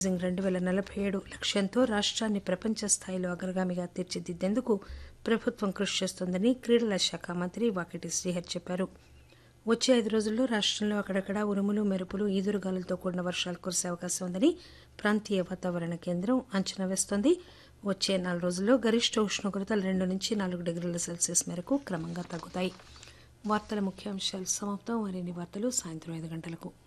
2047 లక్ష్యంతో రాష్ట్రాన్ని ప్రపంచ స్థాయిలో అగ్రగామిగా తీర్చిదిద్దేందుకు ప్రభుత్వం కృషి చేస్తోందని క్రీడల శాఖ మంత్రి వాకిటి శ్రీహరి చెప్పారు. వచ్చే 5 రోజుల్లో రాష్టంలో అక్కడక్కడా ఉరుములు మెరుపులు ఈదురుగాలులతో కూడిన వర్షాలు కురిసే అవకాశం ఉందని ప్రాంతీయ వాతావరణ కేంద్రం అంచనా వేస్తోంది. వచ్చే 4 రోజుల్లో గరిష్ట ఉష్ణోగ్రతలు 2 నుంచి 4 డిగ్రీల సెల్సియస్ మేరకు క్రమంగా తగ్గుతాయి. వార్తల ముఖ్యాంశాలు సమాప్తం. మరిన్ని వార్తలు సాయంత్రం 5 గంటలకు.